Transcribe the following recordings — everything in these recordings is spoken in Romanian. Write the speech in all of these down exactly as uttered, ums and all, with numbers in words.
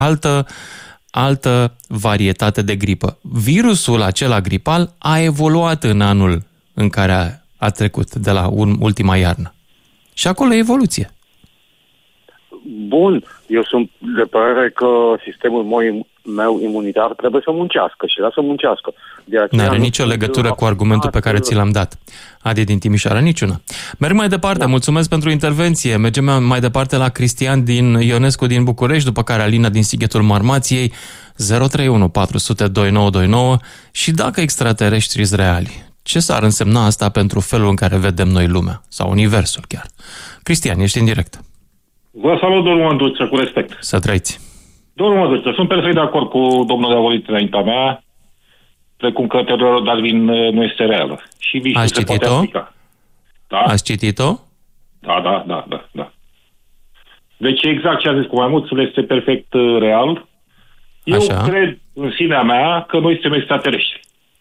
altă, altă varietate de gripă. Virusul acela gripal a evoluat în anul în care a, a trecut, de la un, ultima iarnă. Și acolo e evoluție. Bun, eu sunt de părere că sistemul meu imunitar trebuie să muncească și vrea să muncească. Nu are nicio legătură cu argumentul pe care ți l-am dat. Adi din Timișoara, niciuna. Merg mai departe, da. Mulțumesc pentru intervenție. Mergem mai departe la Cristian din Ionescu din București, după care Alina din Sighetul Marmației, zero trei unu patru zero zero doi nouă doi nouă. Și dacă extraterestri reali, ce s-ar însemna asta pentru felul în care vedem noi lumea? Sau universul chiar? Cristian, ești în direct. Vă salut, domnul Mândruță, cu respect. Să trăiți. Domnul Mândruță, sunt perfect de acord cu domnul Reavolit înaintea mea, precum că teoria Darwin nu este reală. Și visul se poate aplica. Da? Ați citit-o? Da, da, da, da, da. Deci exact ce a zis cu maimuțul este perfect uh, real. Eu Așa. cred în sinea mea că noi suntem extraterestri.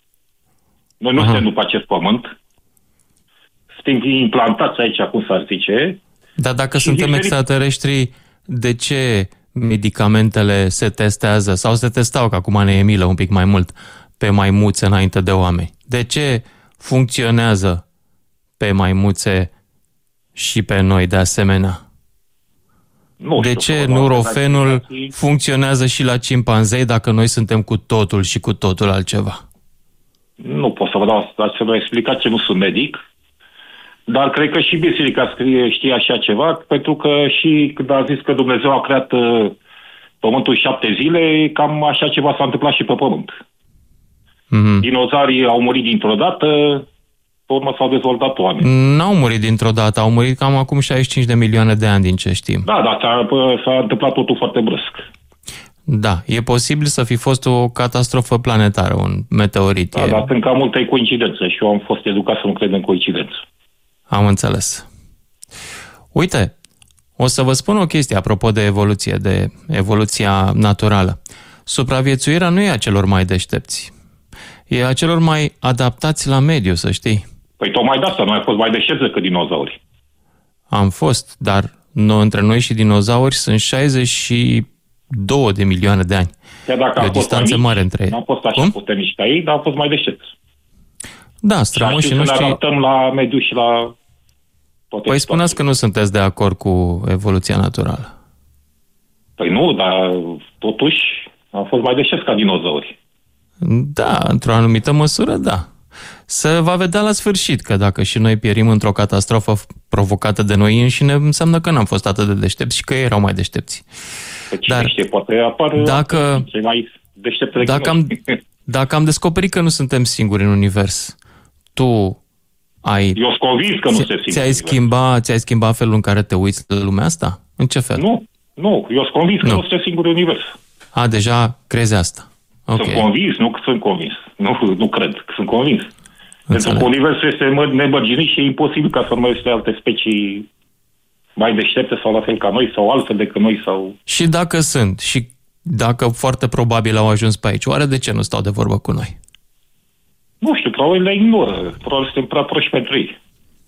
Noi nu Aha. suntem după acest pământ. Suntem implantați aici, cum s-ar zice. Dar dacă și suntem diferit... extraterestri, de ce medicamentele se testează, sau se testau, că acum ne e milă un pic mai mult, pe maimuțe înainte de oameni? De ce funcționează pe maimuțe și pe noi de asemenea? Nu de știu, ce nurofenul funcționează și la cimpanzei dacă noi suntem cu totul și cu totul altceva? Nu pot să vă dau să vă explicați, nu sunt medic, dar cred că și biserica scrie, știe așa ceva, pentru că și când a zis că Dumnezeu a creat uh, pământul șapte zile, cam așa ceva s-a întâmplat și pe pământ. Mm-hmm. Dinozaurii au murit dintr-o dată, pe urmă s-au dezvoltat oameni. N-au murit dintr-o dată, au murit cam acum șaizeci și cinci de milioane de ani, din ce știm. Da, dar s-a, s-a întâmplat totul foarte brusc. Da, e posibil să fi fost o catastrofă planetară, un meteorit. Da, e... dar sunt cam multe coincidențe și eu am fost educat să nu cred în coincidență. Am înțeles. Uite, o să vă spun o chestie apropo de evoluție, de evoluția naturală. Supraviețuirea nu e a celor mai deștepți. E a celor mai adaptați la mediu, să știi. Păi tocmai de asta, noi am fost mai deștepți decât dinozauri. Am fost, dar no, între noi și dinozauri sunt șaizeci și două de milioane de ani. Chiar dacă e o distanță mici, mare între ei. Nu am fost așa puternici ca ei, dar am fost mai deștepți. Da, strămoșii noștri... Să ne adaptăm la mediu și la... Păi spuneați că nu sunteți de acord cu evoluția naturală. Păi nu, dar totuși am fost mai deștepți ca dinozauri. Da, într-o anumită măsură, da. Se va vedea la sfârșit că dacă și noi pierim într-o catastrofă provocată de noi înșine, înseamnă că n-am fost atât de deștepți și că ei erau mai deștepți. Păi cine știe, poate apar dacă, cei mai deștepți decât dacă am, dacă am descoperit că nu suntem singuri în univers, tu ai... Eu sunt convins că nu suntem singuri. Ți-ai schimba, ți-ai schimba felul în care te uiți la lumea asta? În ce fel? Nu, nu. Eu sunt convins că nu, nu suntem singuri în univers. A, deja crezi asta. Okay. Sunt convins, nu că sunt convins. Nu, nu cred, că sunt convins. Înțeleg. Pentru că universul este nemărginit și e imposibil ca să nu mai existe alte specii mai deștepte sau la fel ca noi sau altfel decât noi sau... Și dacă sunt și dacă foarte probabil au ajuns pe aici, oare de ce nu stau de vorbă cu noi? Nu știu, probabil le ignoră. Probabil suntem prea proști pentru ei.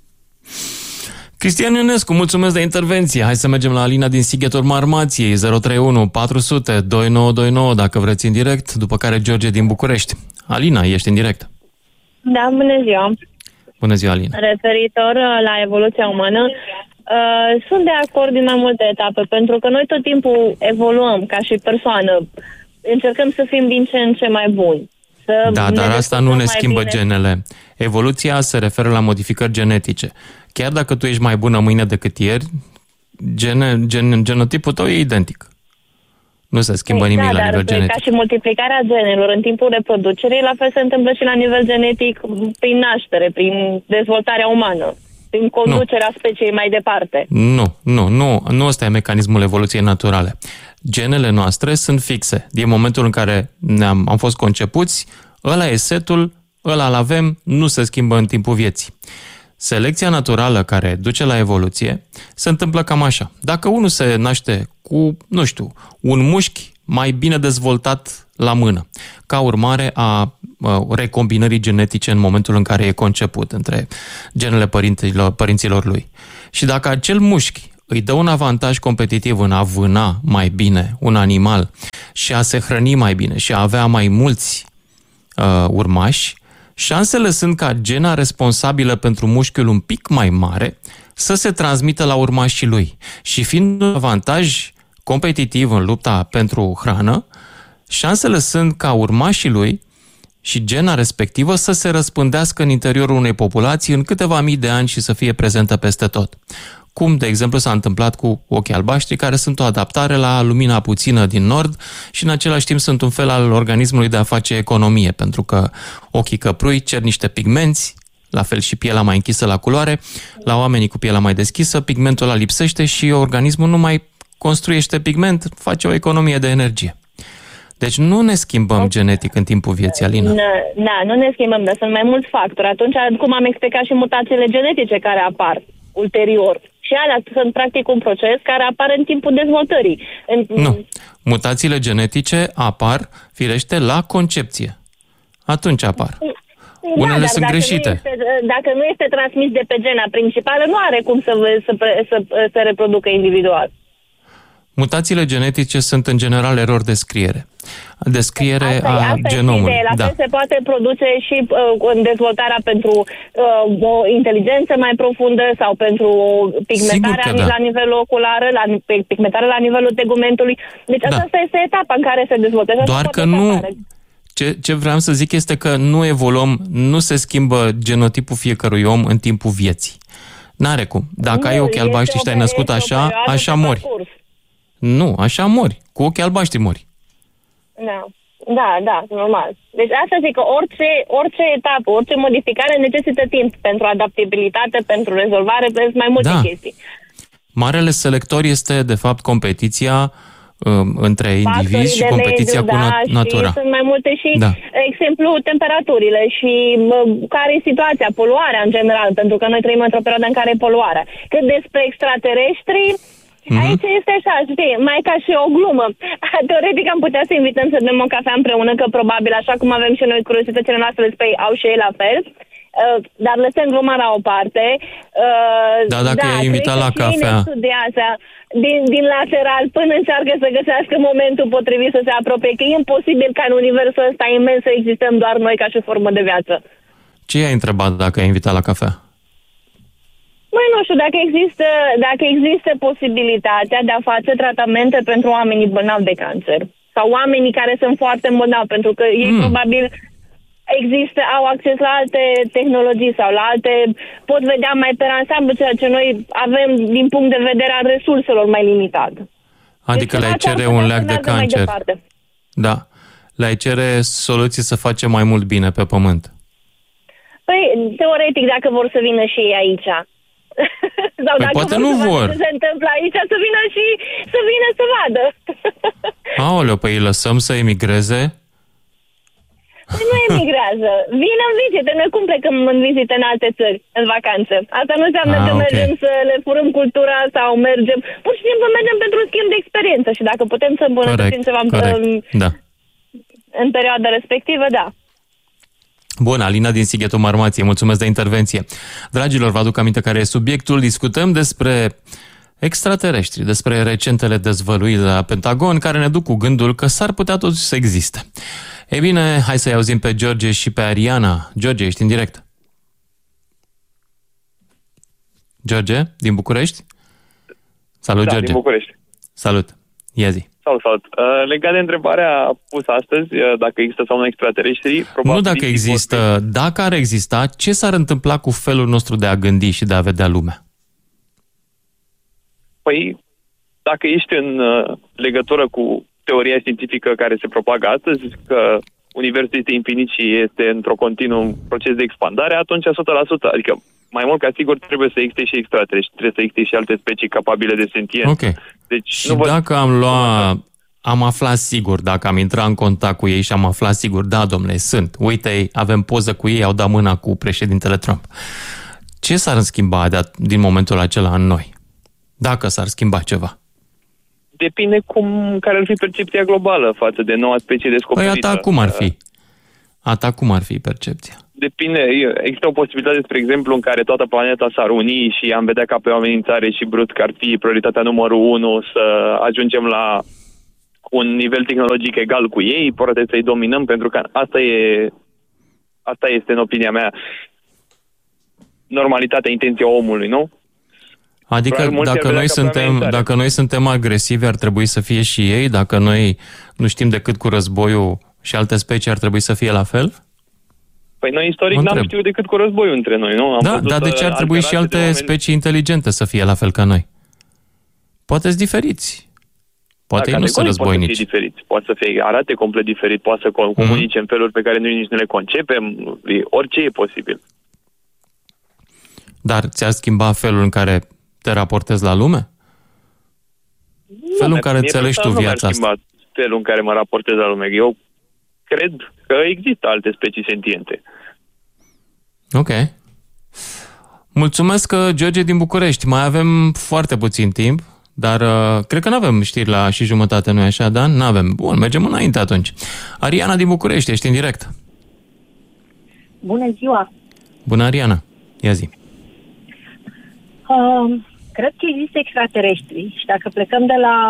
Cristian Ionescu, mulțumesc de intervenție. Hai să mergem la Alina din Sighetul Marmației, zero trei unu patru zero zero doi nouă doi nouă, dacă vreți în direct, după care George din București. Alina, ești în direct. Da, bună ziua. Bună ziua, Alina. Referitor la evoluția umană, uh, sunt de acord din mai multe etape, pentru că noi tot timpul evoluăm ca și persoană. Încercăm să fim din ce în ce mai buni. Să da, dar asta nu ne schimbă bine. genele. Evoluția se referă la modificări genetice. Chiar dacă tu ești mai bună mâine decât ieri, gene, gen, genotipul tău e identic. Nu se schimbă nimic da, la nivel dar genetic. Ca și multiplicarea genelor în timpul reproducerii, la fel se întâmplă și la nivel genetic prin naștere, prin dezvoltarea umană, prin conducerea nu. speciei mai departe. Nu, nu, nu, nu ăsta e mecanismul evoluției naturale. Genele noastre sunt fixe. Din momentul în care ne-am, am fost concepuți, ăla e setul, ăla îl avem, nu se schimbă în timpul vieții. Selecția naturală care duce la evoluție se întâmplă cam așa. Dacă unul se naște cu, nu știu, un mușchi mai bine dezvoltat la mână, ca urmare a recombinării genetice în momentul în care e conceput între genele părinților, părinților lui. Și dacă acel mușchi îi dă un avantaj competitiv în a vâna mai bine un animal și a se hrăni mai bine și a avea mai mulți uh, urmași, șansele sunt ca gena responsabilă pentru mușchiul un pic mai mare să se transmită la urmașii lui. Și fiind un avantaj competitiv în lupta pentru hrană, șansele sunt ca urmașii lui și gena respectivă să se răspândească în interiorul unei populații în câteva mii de ani și să fie prezentă peste tot. Cum, de exemplu, s-a întâmplat cu ochii albaștri, care sunt o adaptare la lumina puțină din nord și în același timp sunt un fel al organismului de a face economie, pentru că ochii căprui cer niște pigmenți, la fel și pielea mai închisă la culoare, la oamenii cu pielea mai deschisă, pigmentul ăla lipsește și organismul nu mai construiește pigment, face o economie de energie. Deci nu ne schimbăm okay. genetic în timpul vieții, Alina. Da, nu ne schimbăm, dar sunt mai mulți factori. Atunci, cum am explicat și mutațiile genetice care apar ulterior. Și alea sunt practic un proces care apare în timpul dezvoltării. Nu. Mutațiile genetice apar, firește, la concepție. Atunci apar. Da, unele sunt dacă greșite. Nu este, dacă nu este transmis de pe gena principală, nu are cum să, să, să, să reproducă individual. Mutațiile genetice sunt în general erori de scriere. Descriere asta a asta genomului. La da. fel se poate produce și uh, în dezvoltarea pentru uh, o inteligență mai profundă sau pentru pigmentarea da. la nivelul ocular, la pigmentarea la nivelul tegumentului. Deci da. asta este etapa în care se dezvoltă. Doar că nu... Ce, ce vreau să zic este că nu evoluăm, nu se schimbă genotipul fiecărui om în timpul vieții. N-are cum. Dacă nu, ai ochii albaștri și te-ai născut așa, așa mori. Parcurs. Nu, așa mori. Cu ochii albaștri mori. Da, da, da, normal. Deci asta zic că orice, orice etapă, orice modificare necesită timp pentru adaptabilitate, pentru rezolvare, pentru mai multe da. chestii. Marele selector este, de fapt, competiția um, între indivizi și competiția mediu, cu da, natura. Și sunt mai multe și, da. exemplu, temperaturile și uh, care e situația, poluarea în general, pentru că noi trăim într-o perioadă în care e poluarea. Cât despre extraterestri, mm-hmm. aici este așa, știi, mai ca și o glumă. Teoretic am putea să invităm să bem o cafea împreună, că probabil, așa cum avem și noi curiozitățile noastre despre ei, au și ei la fel. Uh, dar lăsăm gluma la o parte. Uh, da, dacă da, i-ai invitat la cafea. Din, din lateral până încearcă să găsească momentul potrivit să se apropie, că e imposibil ca în universul ăsta imens să existăm doar noi ca și formă de viață. Ce i-ai întrebat dacă i-ai invitat la cafea? Măi, nu știu, dacă există, dacă există posibilitatea de a face tratamente pentru oamenii bolnavi de cancer sau oamenii care sunt foarte bolnavi, pentru că ei mm. probabil există, au acces la alte tehnologii sau la alte, pot vedea mai pe ansamblu ceea ce noi avem din punct de vedere al resurselor mai limitat. Adică deci, le-ai cere un leac de cancer. Da. Le-ai cere soluții să facem mai mult bine pe pământ. Păi, teoretic, dacă vor să vină și ei aici. Sau păi dacă poate vor nu să vor. Ce se întâmplă aici, să vină și să vină să vadă. Aoleu, păi îi lăsăm să emigreze? Păi nu emigrează. Vin în vizite. Noi cum plecăm în vizite în alte țări, în vacanță? Asta nu înseamnă ah, că okay. mergem să le furăm cultura sau mergem... Pur și simplu mergem pentru un schimb de experiență și dacă putem să îmbunătățim ceva în, da. în perioada respectivă, da. Bun, Alina din Sighetul Marmației, mulțumesc de intervenție. Dragilor, vă aduc aminte care e subiectul. Discutăm despre extraterestri, despre recentele dezvăluiri de la Pentagon, care ne duc cu gândul că s-ar putea totuși să existe. Ei bine, hai să-i auzim pe George și pe Ariana. George, ești în direct. George, din București? Salut, da, George. din București. Salut. Ia zi. Salut, salut. Uh, legat de întrebarea pusă astăzi, uh, dacă există sau nu extraterestri, probabil... Nu dacă există, fi... dacă ar exista, ce s-ar întâmpla cu felul nostru de a gândi și de a vedea lumea? Păi, dacă ești în uh, legătură cu teoria științifică care se propagă astăzi, că universul este infinit și este într-o continuă proces de expandare, atunci o sută la sută. Adică, mai mult ca sigur, trebuie să existe și extraterestri, trebuie să existe și alte specii capabile de sentiență. Ok. Deci, și nu dacă am luat, am aflat sigur, dacă am intrat în contact cu ei și am aflat sigur, da, domnule, sunt, uite, avem poză cu ei, au dat mâna cu președintele Trump. Ce s-ar schimba de, din momentul acela în noi? Dacă s-ar schimba ceva? Depinde cum, care ar fi percepția globală față de noua specie descoperită. Păi a ta cum ar fi? A ta cum ar fi percepția? depinde. Există o posibilitate, spre exemplu, în care toată planeta s-ar uni și am vedea ca pe o amenințare și brusc ar fi prioritatea numărul unu să ajungem la un nivel tehnologic egal cu ei, poate să-i dominăm, pentru că asta e asta este, în opinia mea, normalitatea, intenția omului, nu? Adică dacă noi, suntem, dacă noi suntem agresivi, ar trebui să fie și ei? Dacă noi nu știm decât cu războiul și alte specii, ar trebui să fie la fel? Păi noi istoric n-am știut decât cu războiul între noi, nu? Am da, dar de ce ar trebui și alte oameni... specii inteligente să fie la fel ca noi? Poate-s diferiți. Poate da, ei nu sunt războinici. Poate să fie diferiți, poate să fie arate complet diferit, poate să comunice mm-hmm. în feluri pe care noi nici nu le concepem, orice e posibil. Dar ți-ar schimba felul în care te raportezi la lume? Nu, felul în care înțelegi tu viața asta? Nu felul în care mă raportez la lume. Eu cred că există alte specii sentiente. Ok. Mulțumesc, George din București. Mai avem foarte puțin timp, dar uh, cred că nu avem știri la și jumătate, nu-i așa, Dan? N-avem. Bun, mergem înainte atunci. Ariana din București, ești în direct. Bună ziua! Bună, Ariana. Ia zi. Uh, cred că există extraterestri și dacă plecăm de la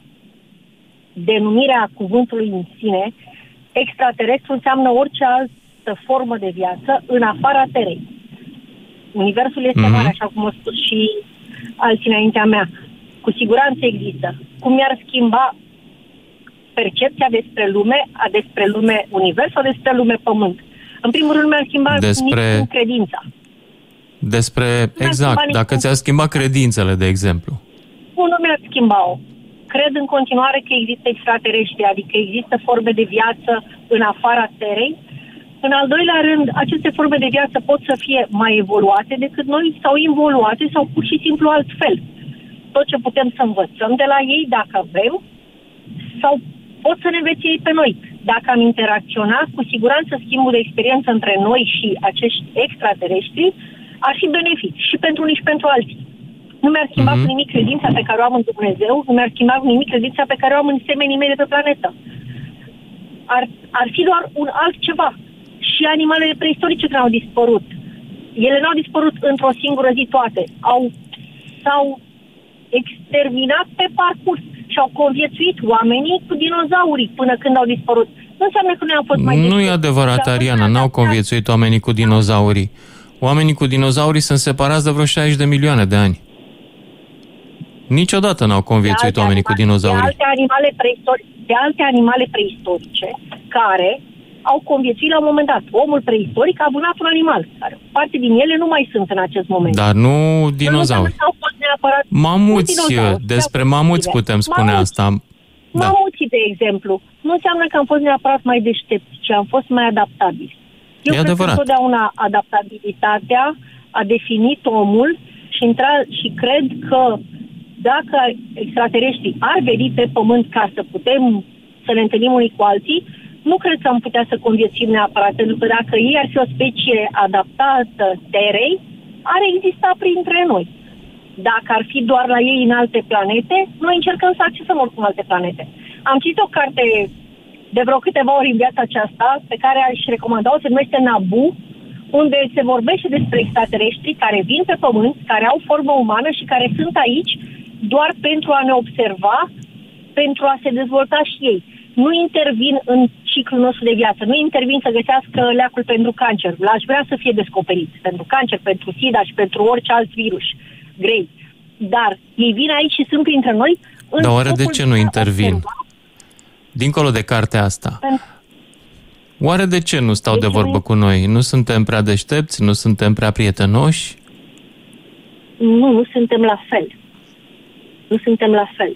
denumirea cuvântului în sine, extraterestru înseamnă orice altă formă de viață în afara Terei. Universul este mm-hmm. mare, așa cum au spus și alții înaintea mea. Cu siguranță există. Cum mi-ar schimba percepția despre lume, a despre lume univers sau despre lume pământ? În primul rând mi-ar schimba despre... credința. Despre, exact, dacă ți-ar schimba credințele, de exemplu. Nu, nu mi-ar schimba-o. Cred în continuare că există extraterestri, adică există forme de viață în afara Terei. În al doilea rând, aceste forme de viață pot să fie mai evoluate decât noi sau involuate sau pur și simplu altfel. Tot ce putem să învățăm de la ei, dacă vrem, sau pot să ne învețe ei pe noi. Dacă am interacționat, cu siguranță schimbul de experiență între noi și acești extraterestri ar fi benefic și pentru unii și pentru alții. Nu mi-ar schimba mm-hmm. cu nimic credința pe care o am în Dumnezeu, nu mi-ar schimba cu nimic credința pe care o am în semenii mei de pe planetă. Ar, ar fi doar un altceva. Și animalele preistorice care au dispărut. Ele n-au dispărut într-o singură zi toate. Au, s-au exterminat pe parcurs și au conviețuit oamenii cu dinozaurii până când au dispărut. Nu înseamnă că noi am fost mai Nu e adevărat, Ariana, n-au conviețuit oamenii cu dinozaurii. Oamenii cu dinozaurii sunt separați de vreo șaizeci de milioane de ani. Niciodată n-au conviețuit oamenii animale, cu dinozaurii. De alte animale preistorice, de alte animale preistorice care au conviețuit la un moment dat. Omul preistoric a vânat un animal. Care parte din ele nu mai sunt în acest moment. Dar nu dinozauri. Nu neapărat mamuți, dinozauri. Despre mamuți putem spune mamuți. Asta. Da. Mamuții, de exemplu. Nu înseamnă că am fost neapărat mai deștepți, ci am fost mai adaptabili. Eu e cred adevărat. că întotdeauna adaptabilitatea a definit omul și, intra- și cred că dacă extraterestrii ar veni pe pământ ca să putem să ne întâlnim unii cu alții, nu cred că am putea să conviețuim neapărat, pentru că dacă ei ar fi o specie adaptată Terei, ar exista printre noi. Dacă ar fi doar la ei în alte planete, noi încercăm să accesăm oricum alte planete. Am citit o carte de vreo câteva ori în viața aceasta, pe care aș recomanda-o, se numește Nabu, unde se vorbește despre extraterestri care vin pe pământ, care au formă umană și care sunt aici doar pentru a ne observa, pentru a se dezvolta și ei. Nu intervin în ciclul nostru de viață, nu intervin să găsească leacul pentru cancer. L-aș vrea să fie descoperit pentru cancer, pentru sida și pentru orice alt virus grei. Dar ei vin aici și sunt printre noi. Dar oare de ce nu intervin? Observa. Dincolo de cartea asta. Pentru... Oare de ce nu stau de, de vorbă nu... cu noi? Nu suntem prea deștepți? Nu suntem prea prietenoși? Nu, nu suntem la fel. Nu suntem la fel.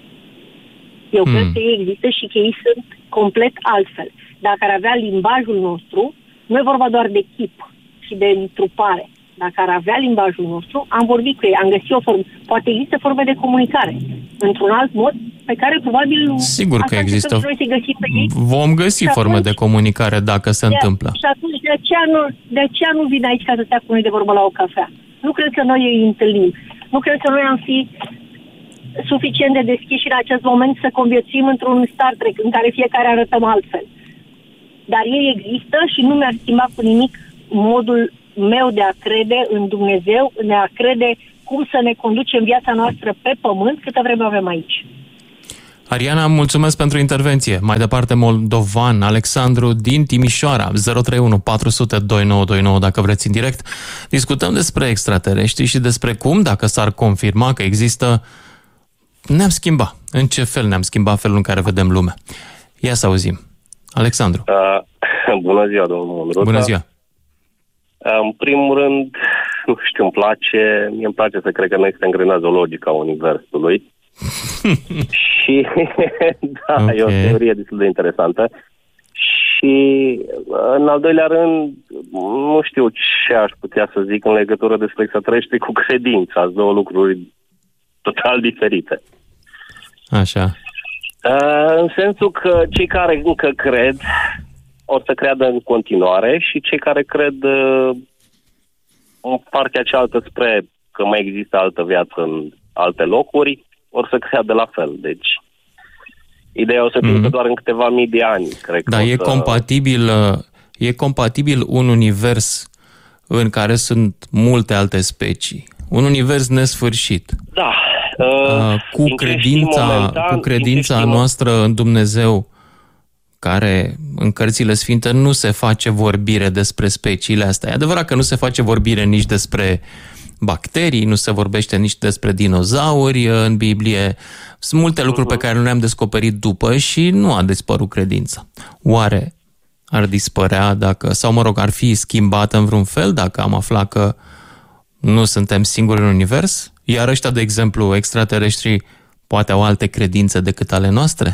Eu hmm. cred că ei există și că ei sunt complet altfel. Dacă ar avea limbajul nostru, nu e vorba doar de chip și de întrupare. Dacă ar avea limbajul nostru, am vorbit cu ei, am găsit o formă. Poate există forme de comunicare într-un alt mod pe care probabil... Sigur că există. Vom găsi forme atunci, de comunicare dacă se de, întâmplă. Și atunci de aceea, nu, de aceea nu vin aici ca să stea cu noi de vorbă la o cafea. Nu cred că noi îi întâlnim. Nu cred că noi am fi suficient de deschiși în acest moment să conviețuim într-un Star Trek în care fiecare arătăm altfel. Dar ei există și nu mi-ar schimba cu nimic modul meu de a crede în Dumnezeu, de a crede cum să ne conducem viața noastră pe pământ câtă vreme avem aici. Ariana, mulțumesc pentru intervenție. Mai departe, moldovan Alexandru din Timișoara, zero trei unu patru zero zero doi nouă doi nouă, dacă vreți în direct. Discutăm despre extraterestri și despre cum, dacă s-ar confirma că există, ne-am schimbat. În ce fel ne-am schimbat felul în care vedem lumea? Ia să auzim. Alexandru. Uh, bună ziua, domnul Mândruță. Bună ziua. Uh, în primul rând, nu știu, îmi place, mie îmi place să cred că noi suntem grenați o logică a Universului. Și, da, okay. E o teorie destul de interesantă. Și, în al doilea rând, nu știu ce aș putea să zic în legătură despre extraterestri cu credința. Sunt două lucruri total diferite. Așa. În sensul că cei care încă cred o să creadă în continuare și cei care cred în partea cealaltă spre că mai există altă viață în alte locuri, or să creadă la fel. Deci, ideea o să fie mm-hmm. doar în câteva mii de ani, cred că. Da, e să... compatibil, e compatibil un univers în care sunt multe alte specii. Un univers nesfârșit. Da. Uh, cu credința, momentan, cu credința noastră în Dumnezeu, care în cărțile sfinte nu se face vorbire despre speciile astea. E adevărat că nu se face vorbire nici despre bacterii, nu se vorbește nici despre dinozauri în Biblie. Sunt multe lucruri uh-huh. pe care nu le-am descoperit după și nu a dispărut credința. Oare ar dispărea dacă, sau mă rog, ar fi schimbată în vreun fel dacă am aflat că nu suntem singuri în univers? Iar ăștia, de exemplu, extraterestrii, poate au alte credințe decât ale noastre?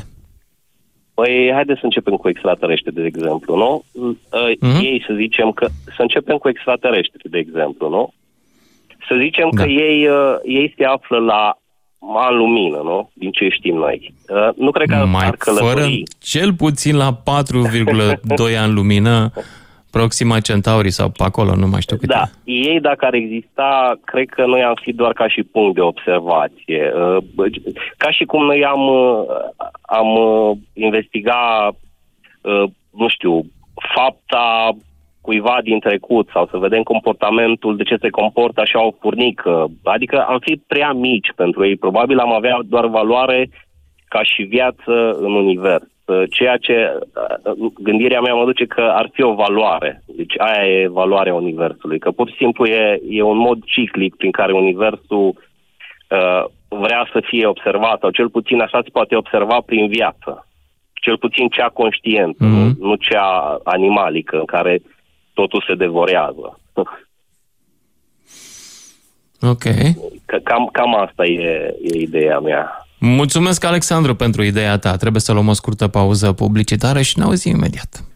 Păi, haideți să începem cu extraterestri, de exemplu, nu? Uh-huh. Ei, să zicem că... Să începem cu extraterestri, de exemplu, nu? Să zicem da. că ei, uh, ei se află la an lumină, nu? Din ce știm noi. Uh, nu cred că Mai ar călători... fără, cel puțin la patru virgulă doi ani lumină, Proxima Centauri sau pe acolo, nu mai știu câte. Da, ei dacă ar exista, cred că noi am fi doar ca și punct de observație. Uh, ca și cum noi am, uh, am uh, investigat, uh, nu știu, fapta cuiva din trecut sau să vedem comportamentul, de ce se comportă așa o furnică. Adică am fi prea mici pentru ei. Probabil am avea doar valoare ca și viață în univers. Ceea ce gândirea mea mă duce că ar fi o valoare. Deci aia e valoarea universului. Că pur și simplu e, e un mod ciclic prin care universul uh, vrea să fie observat, sau cel puțin așa se poate observa prin viață. Cel puțin cea conștientă, mm-hmm. nu, nu cea animalică în care totul se devorează. Ok. Cam, cam asta e, e ideea mea. Mulțumesc, Alexandru, pentru ideea ta. Trebuie să luăm o scurtă pauză publicitară și ne auzim imediat.